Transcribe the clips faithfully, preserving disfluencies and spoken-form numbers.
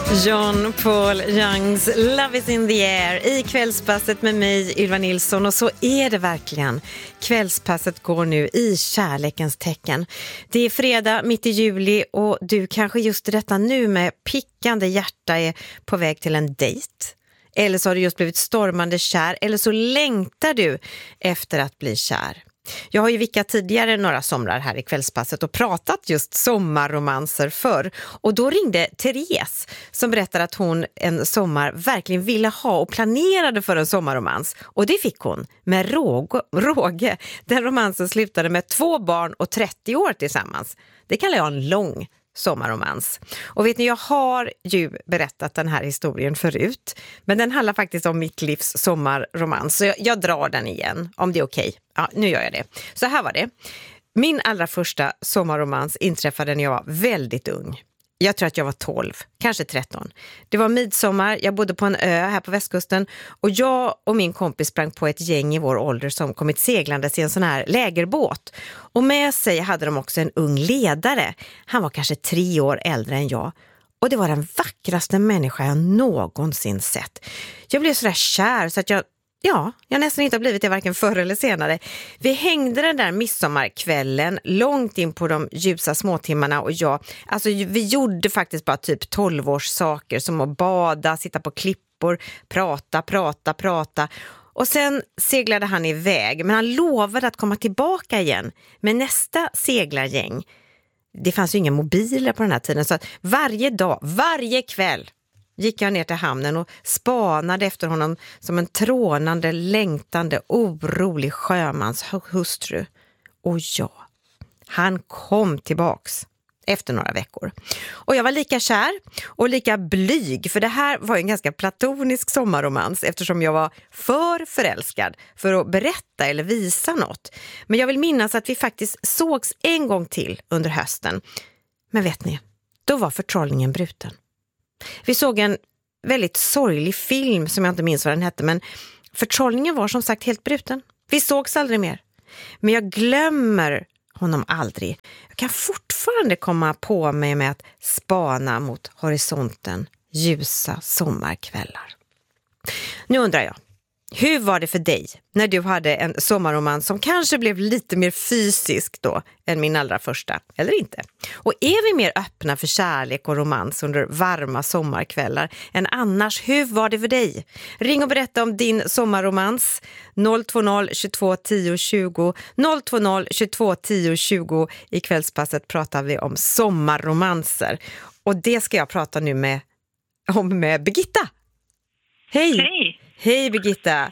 John Paul Youngs Love is in the air i kvällspasset med mig, Ylva Nilsson. Och så är det verkligen. Kvällspasset går nu i kärlekens tecken. Det är fredag mitt i juli och du kanske just i detta nu med pickande hjärta är på väg till en dejt. Eller så har du just blivit stormande kär, eller så längtar du efter att bli kär. Jag har ju vickat tidigare några somrar här i kvällspasset och pratat just sommarromanser förr. Och då ringde Therese som berättade att hon en sommar verkligen ville ha och planerade för en sommarromans. Och det fick hon med råg, råge. Den romansen slutade med två barn och trettio år tillsammans. Det kallar jag en lång sommarromans. Och vet ni, jag har ju berättat den här historien förut. Men den handlar faktiskt om mitt livs sommarromans. Så jag, jag drar den igen, om det är okej. Ja, nu gör jag det. Så här var det. Min allra första sommarromans inträffade när jag var väldigt ung. Jag tror att jag var tolv, kanske tretton. Det var midsommar, jag bodde på en ö här på västkusten. Och jag och min kompis sprang på ett gäng i vår ålder som kommit seglandes i en sån här lägerbåt. Och med sig hade de också en ung ledare. Han var kanske tre år äldre än jag. Och det var den vackraste människa jag någonsin sett. Jag blev så där kär så att jag... Ja, jag nästan inte har blivit det varken förr eller senare. Vi hängde den där midsommarkvällen långt in på de ljusa småtimmarna och jag, alltså vi gjorde faktiskt bara typ tolv års saker som att bada, sitta på klippor, prata, prata, prata. Och sen seglade han iväg, men han lovade att komma tillbaka igen med nästa seglargäng. Det fanns ju inga mobiler på den här tiden så att varje dag, varje kväll gick jag ner till hamnen och spanade efter honom som en trånande, längtande, orolig sjömans hustru. Och ja, han kom tillbaks efter några veckor. Och jag var lika kär och lika blyg, för det här var en ganska platonisk sommarromans eftersom jag var för förälskad för att berätta eller visa något. Men jag vill minnas att vi faktiskt sågs en gång till under hösten. Men vet ni, då var förtrollningen bruten. Vi såg en väldigt sorglig film som jag inte minns vad den hette, men förtrollningen var som sagt helt bruten. Vi sågs aldrig mer. Men jag glömmer honom aldrig. Jag kan fortfarande komma på mig med att spana mot horisonten ljusa sommarkvällar. Nu undrar jag, hur var det för dig när du hade en sommarromans som kanske blev lite mer fysisk då än min allra första, eller inte? Och är vi mer öppna för kärlek och romans under varma sommarkvällar än annars? Hur var det för dig? Ring och berätta om din sommarromans. noll två noll tjugotvå tio tjugo noll två noll tjugotvå tio tjugo. I kvällspasset pratar vi om sommarromanser. Och det ska jag prata nu med, om med Birgitta. Hej! Hej! Hej Birgitta.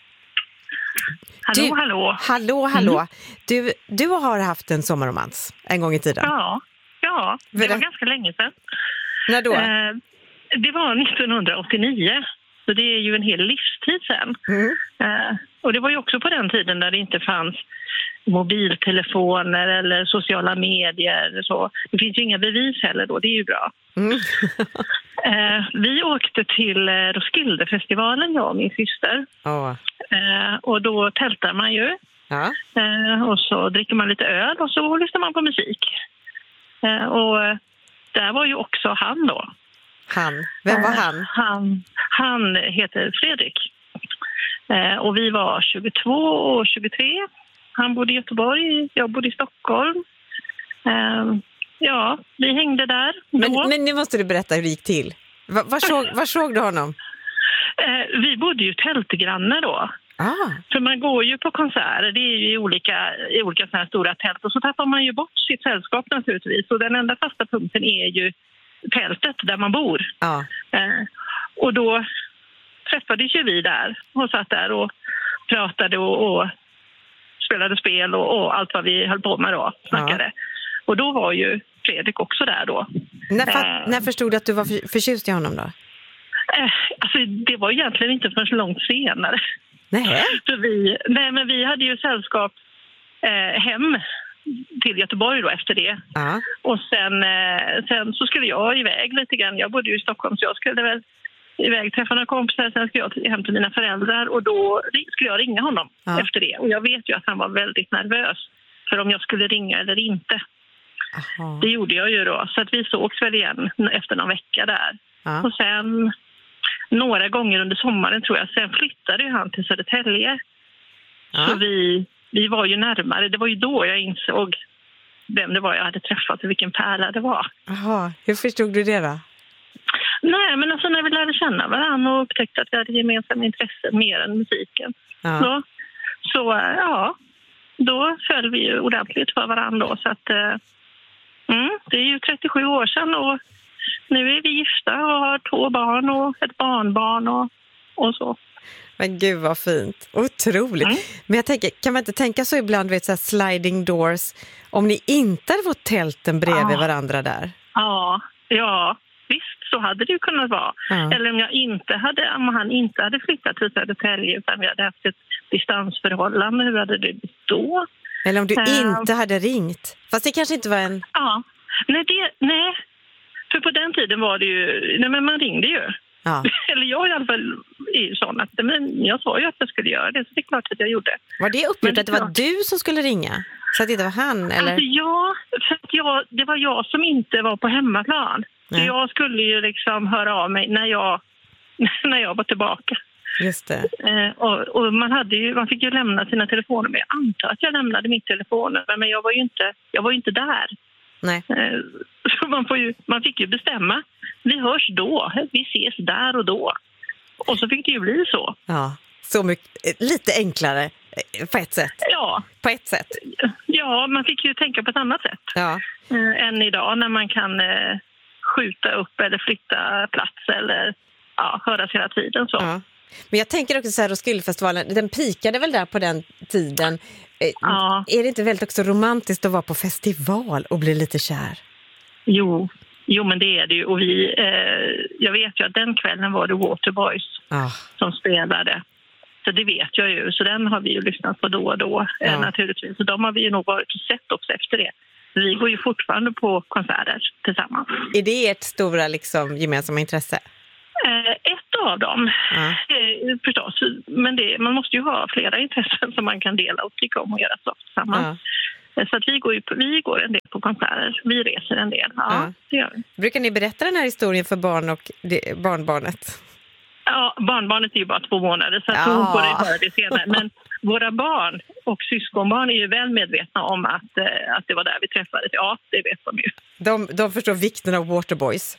Hallå, du, hallå. Hallå, hallå. Mm. Du, du har haft en sommarromans en gång i tiden. Ja, ja det var ganska länge sedan. När då? Eh, det var nittonhundraåttionio, så det är ju en hel livstid sedan. Mm. Eh, och det var ju också på den tiden där det inte fanns mobiltelefoner eller sociala medier. Så. Det finns ju inga bevis heller då, det är ju bra. Mm. eh, vi åkte till Roskildefestivalen, jag och min syster. Oh. Eh, och då tältar man ju. Ja. Eh, och så dricker man lite öl och så lyssnar man på musik. Eh, och där var ju också han då. Han? Vem var han? Eh, han, han heter Fredrik. Eh, och vi var tjugotvå och tjugotre. Han bodde i Göteborg, jag bodde i Stockholm. Eh, ja, vi hängde där. Men, men nu måste du berätta hur det gick till. Var, var, såg, var såg du honom? Eh, vi bodde ju tältgrannar då. Ah. För man går ju på konserter, det är ju i olika, i olika såna här stora tält. Och så tappar man ju bort sitt sällskap naturligtvis. Och den enda fasta punkten är ju tältet där man bor. Ah. Eh, och då träffades ju vi där och satt där och pratade och, och spelade spel och, och allt vad vi höll på med då, snackade. Ah. Och då var ju Fredrik också där då. När, fa- eh, när förstod du att du var för, förtjust i honom då? Eh, alltså det var egentligen inte förrän långt senare. Nej. För vi, nej, men vi hade ju sällskap eh, hem till Göteborg då efter det. Uh-huh. Och sen, eh, sen så skulle jag iväg lite grann. Jag bodde ju i Stockholm så jag skulle väl iväg träffa några kompisar. Sen skulle jag hem till mina föräldrar och då skulle jag ringa honom uh-huh. efter det. Och jag vet ju att han var väldigt nervös för om jag skulle ringa eller inte. Uh-huh. Det gjorde jag ju då. Så att vi sågs väl igen efter någon vecka där. Ja. Och sen några gånger under sommaren tror jag. Sen flyttade ju han till Södertälje. Ja. Så vi, vi var ju närmare. Det var ju då jag insåg vem det var jag hade träffat och vilken pärla det var. Jaha, hur förstod du det då? Nej, men alltså när vi lärde känna varandra och upptäckte att vi hade gemensamma intressen mer än musiken. Ja. Så, så ja, då föll vi ju ordentligt för varandra då. Så att, mm, det är ju trettiosju år sedan och nu är vi gifta och har två barn och ett barnbarn och, och så. Men gud vad fint. Otroligt. Mm. Men jag tänker, kan man inte tänka så ibland vid så här sliding doors om ni inte hade fått tälten bredvid ja. varandra där? Ja, ja. Visst, så hade det ju kunnat vara. Ja. Eller om jag inte hade, om han inte hade flyttat till Södertälje utan vi hade haft ett distansförhållande, hur hade det blivit då? Eller om du uh, inte hade ringt. Fast det kanske inte var en... Ja, nej, det, nej. För på den tiden var det ju, nej men man ringde ju. Ja. Eller jag i alla fall är ju sån att men jag sa ju att jag skulle göra det, så det är klart att jag gjorde. Var det uppgjort att det var du som skulle ringa? Så att det inte var han, eller? Alltså ja, för att jag, det var jag som inte var på hemmaplan. Så jag skulle ju liksom höra av mig när jag, när jag var tillbaka. Just det. Eh, och, och man, hade ju, man fick ju lämna sina telefoner. Men jag antar att jag lämnade mitt telefonnummer. Men jag var ju inte, jag var ju inte där. Nej. Eh, så man, får ju, man fick ju bestämma. Vi hörs då. Vi ses där och då. Och så fick det ju bli så. Ja, så mycket, lite enklare på ett sätt. Ja. På ett sätt. Ja, man fick ju tänka på ett annat sätt. Ja. Eh, än idag när man kan... Eh, skjuta upp eller flytta plats eller ja, höras hela tiden. Så. Ja. Men jag tänker också så här, Roskildefestivalen, den pikade väl där på den tiden. Ja. Är det inte väldigt också romantiskt att vara på festival och bli lite kär? Jo, jo men det är det ju. Och vi, eh, jag vet ju att den kvällen var det Waterboys ja. som spelade. Så det vet jag ju. Så den har vi ju lyssnat på då och då ja. eh, naturligtvis. Så de har vi ju nog varit och sett också efter det. Vi går ju fortfarande på konserter tillsammans. Är det ert stora liksom, gemensamma intresse? Eh, ett av dem, ja. eh, förstås. Men det, man måste ju ha flera intressen som man kan dela och tycka om och göra så tillsammans. Ja. Så att vi går, ju på, vi går en del på konserter. Vi reser en del. Ja, ja. Det gör vi. Brukar ni berätta den här historien för barn och det, barnbarnet? Ja, barnbarnet är ju bara två månader så att ja. hon får det höra det senare. Men våra barn och syskonbarn är ju väl medvetna om att, eh, att det var där vi träffades. Ja, det vet de ju. De, de förstår vikten av Waterboys?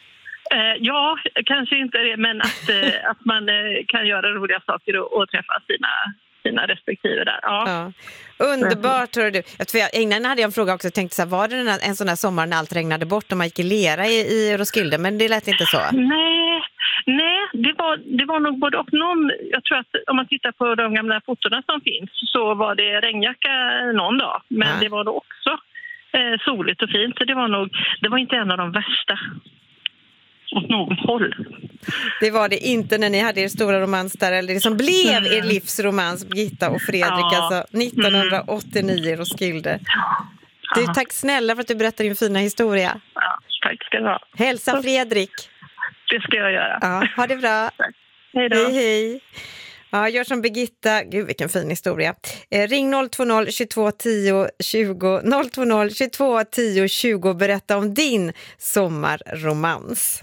Eh, ja, kanske inte det, men att, eh, att man eh, kan göra roliga saker och, och träffa sina, sina respektive där. Ja. Ja. Underbart, hör du. Jag tror jag, innan hade jag en fråga också, tänkte så här, var det en, en sån här sommar när allt regnade bort och man gick i lera i, i Roskilde, men det lät inte så. Nej, nej det, var, det var nog både och någon, jag tror att om man tittar på de gamla fotorna som finns så var det regnjacka någon dag, men ja. det var då också eh, soligt och fint, så det var nog, det var inte en av de värsta åt något håll. Det var det inte när ni hade er stora romans där, eller det som blev mm. er livsromans, Birgitta och Fredrik, ja. alltså nittonhundraåttionio i Roskilde. Ja. Du, tack snälla för att du berättar din fina historia. Ja, tack ska du ha. Hälsa Fredrik. Det ska jag göra. Ja, ha det bra. Tack. Hej då. Hej, hej. Ja, gör som Birgitta. Gud, vilken fin historia. Eh, ring noll två noll tjugotvå tio tjugo noll två noll tjugotvå tio tjugo och berätta om din sommarromans.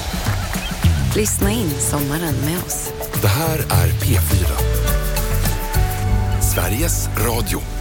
Lyssna in sommaren med oss. Det här är P fyra. Sveriges Radio.